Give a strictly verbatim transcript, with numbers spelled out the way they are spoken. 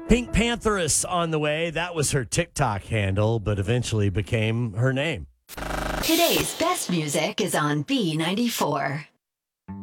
Pink Pantheress on the way. That was her TikTok handle, but eventually became her name. Today's best music is on B ninety-four.